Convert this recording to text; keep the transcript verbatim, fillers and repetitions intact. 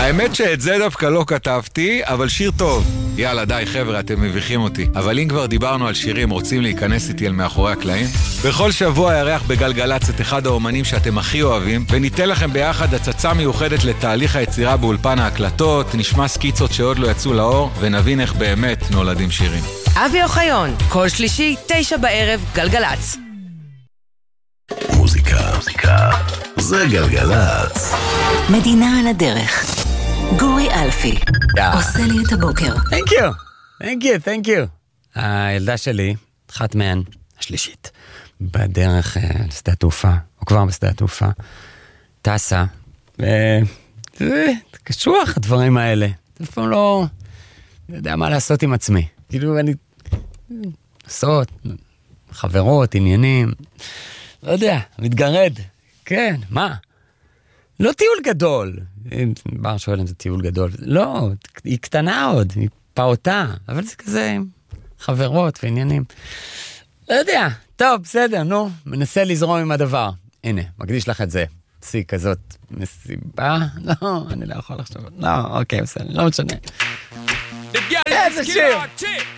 האמת שאת זה דווקא לא כתבתי, אבל שיר טוב. יאללה, די חבר'ה, אתם מביכים אותי. אבל אם כבר דיברנו על שירים, רוצים להיכנס איתי אל מאחורי הקלעים? בכל שבוע ירח בגלגלץ את אחד האומנים שאתם הכי אוהבים, וניתן לכם ביחד הצצה מיוחדת לתהליך היצירה באולפן ההקלטות, נשמע סקיצות שעוד לא יצאו לאור, ונבין איך באמת נולדים שירים. אבי אוחיון, כל שלישי, תשע בערב, גלגלץ. מוזיקה, מוזיקה, זה גלגלץ. מדינה על הדרך. גורי אלפי, עושה לי את הבוקר. Thank you, thank you, thank you. הילדה שלי, אחת מהן, השלישית, בדרך לשדה התעופה, או כבר בשדה התעופה, טסה, וזה קשוח הדברים האלה. אף פעם לא יודע מה לעשות עם עצמי. כאילו אני, לעשות, חברות, עניינים, לא יודע, מתגרד. כן, מה? לא טיול גדול. בר שואל אם זה טיול גדול. לא, היא קטנה עוד, היא פעוטה, אבל זה כזה חברות ועניינים. לא יודע, טוב, בסדר, נו, מנסה לזרום עם הדבר. הנה, מקדיש לך את זה. סי כזאת מסיבה? לא, אני לא יכול לחשוב. לא, אוקיי, בסדר, לא משנה. איזה שיר!